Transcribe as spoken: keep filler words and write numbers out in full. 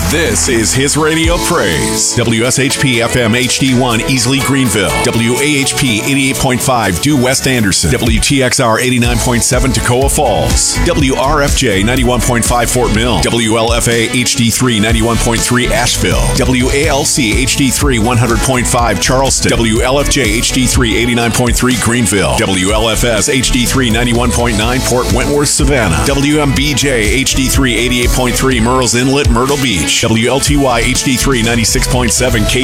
This is his radio praise. W S H P F M H D one Easley Greenville. W A H P eighty-eight point five Due West Anderson. W T X R eighty-nine point seven Toccoa Falls. W R F J ninety-one point five Fort Mill. W L F A H D three ninety-one point three Asheville. W A L C H D three one hundred point five Charleston. W L F J H D three eighty-nine point three Greenville. W L F S H D three ninety-one point nine Port Wentworth Savannah. W M B J H D three eighty-eight point three Murrells Inlet Myrtle Beach. W L T Y H D three ninety-six point seven K